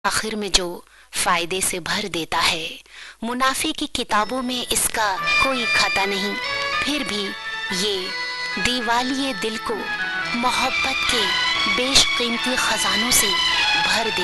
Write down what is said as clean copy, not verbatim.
आखिर में जो फायदे से भर देता है। मुनाफे की किताबों में इसका कोई खाता नहीं, फिर भी ये दीवालिए दिल को मोहब्बत के बेशकीमती खजानों से भर दे